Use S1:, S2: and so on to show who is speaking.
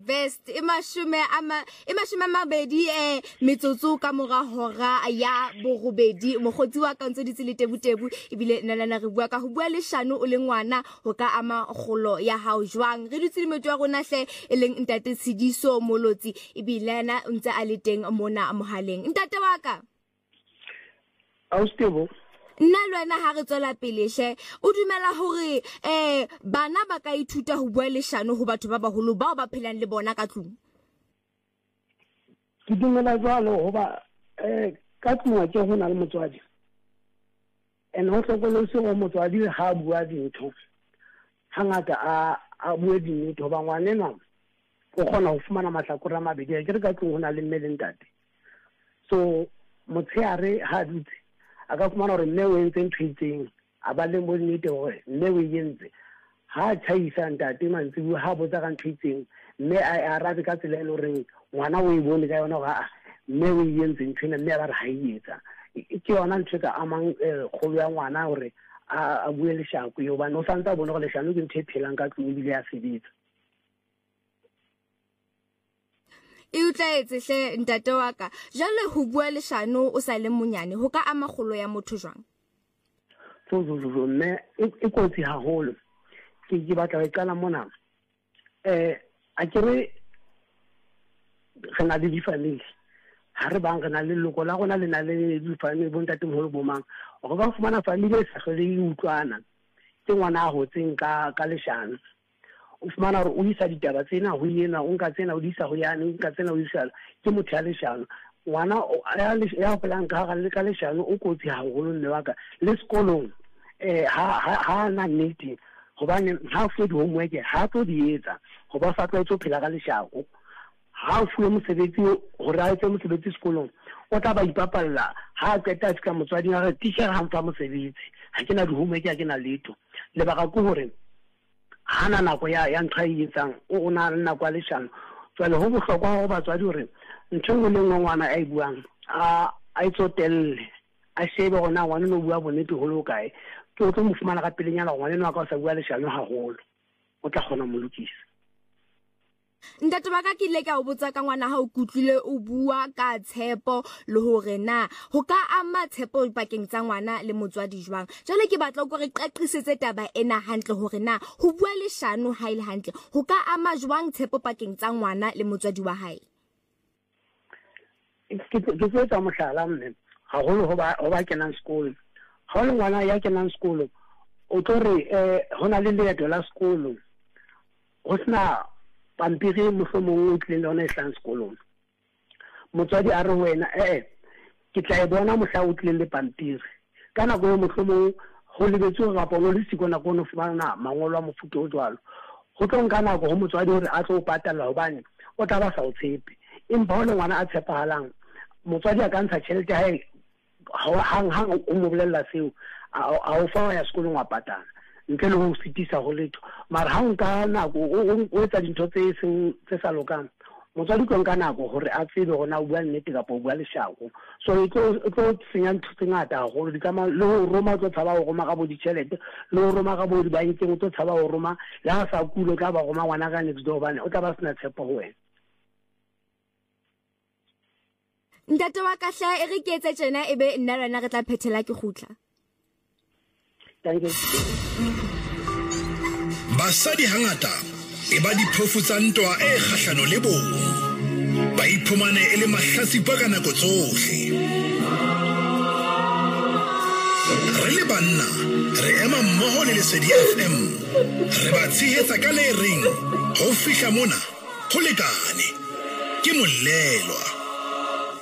S1: West e mashume mabedi metsotso ka mora hora ya borobedi mogotsi wa ka ntse ditse le tebutebu ebile nna re bua ka ho bua leshano o le ngwana ho ka ama kgolo ya hao jwang re dutse dimetso ya rona hle e leng ntate Sediso Molotsi ebile na ntse a le teng mona mohaleng ntate wa ka
S2: Austebo
S1: nna le wena ha re tswela pele she o dumela hore bana ba ka ithuta ho bua leshano ho batho ba baholo bao ba phelang le bona ka tlung
S2: ke dumela jwalo hoba ka tlung ke hona le motswadi ene ho hlokolose go motswadi ha bua dintho hangata a bue dintho ba ngwanena o kgona ho fumana mahlakore a mabedi ke re ka tlung hona le mme le ntate so motsheare ha dutse a ka fumana hore mme o entse ntho itseng a ba le bonnete hore mme o entse ha thaisa ntate mantsibu ha botsa ka ntho itseng mme a arabe ka tsela e le hore ngwana o e bone ka yona ga mme o entse ntho ena mme ba re ha e etsa ke yona ntho ka amang kgolo ya ngwana hore a bue leshako yo bana o santsa bona go leshano ke ntho e phelang ka tlung ebile ya sebetsa
S1: e utlaetse hle ntate wa ka jale ho bua leshano o sa le monyane ho ka ama kgolo ya motho jwang
S2: mme e kotsi haholo ke batla go qala mona a kere gena le difamily ha re bang rena le loko la gona le na le difamily bo ntate moholo bo mang go ba fumana family e sa hlole e utlwana ke ngwana a hotseng ka leshano o fumana hore o isa ditaba tsena ho yena o nka tsena o di isa ho yana o nka tsena o isa ke motho ya leshano ngwana ya pelang ka leshano o kotsi haholo nne wa ka le sekolong ha na nnete hobane ha fuwe di-homework ha tlo di etsa go ba sa tlo phela ka leshako ha fuwe mosebetsi hore a etse mosebetsi sekolong o tla ba ipapalla ha qeta ka motswadi ga re teacher ha mfa mosebetsi ha ke na di-homework ha ke na letho lebaka ke hore hana nako ya ntho e etsang o na le nako ya leshano jwale ho bohlokwa go batswadi hore ntho nngwe le nngwe ngwana a e buang a itsotelle a shebe gona ngwana no bua bonnete ho lo kae ke o tlo mo fumana ka pelenyana ngwana no ka o sa bua leshano haholo o tla kgona mo lokisa
S1: ntate ba ka ke ile ka o botsa ka ngwana ha o kutlile o bua ka tshepo le hore na ho ka ama tshepo bakeng tsa ngwana le motswadi jwang jale ke batla go re qaqisetse taba ena hantle hore na ho bua leshano ha ile hantle ho ka ama jwang tshepo bakeng tsa ngwana le motswadi wa hae
S2: ke tsa mohlala mme haholo ho ba kenang school ha le ngwana ya kenang school o tlo re hona le leeto la school ho sna pampiri mohlomong o tlile lona e hlang sekolong motswadi a re wena ke tla e bona mohla o tlile le pampiri ka nako e mohlomong go lebetse go rapolo le siko nako no fumana mangolo a mofuto o jwalo go tlo nka nako go motswadi hore a tlo patala hobane o tla ba sa o tshepe empa ho le ngwana a tshepahalang motswadi a ka ntsha tšhelete hae hang o mo bolella seo a o fa ya sekolong wa patala ntle le go fitisa go letho mara ha nka nako o etsa dintho tse sa lokang motswadi ko nka nako hore a tsebe gona o bua nnete kapa o bua leshako so e tlo senya ntho tse ngata haholo di kama le ho roma tlo tshaba ho roma ka bo ditšhelete le ho roma ka bo dibankeng o tlo tshaba ho roma le ha sa kulo ka ba roma ngwana ka next door bane o tla ba sena tshepo ho wena
S1: ntate wa ka hla e re ke etse tjena ebe nna rena re tla phethela ke khutla
S3: basadi hangata e ba diphofu tsa ntwa e kgahlano le bong ba iphumane e le mahlasipa ka nako tsohle re le banna re ema mmoho le Lesedi FM re ba tshehetsa ka le reng ho fihla mona ho lekane ke Molelwa.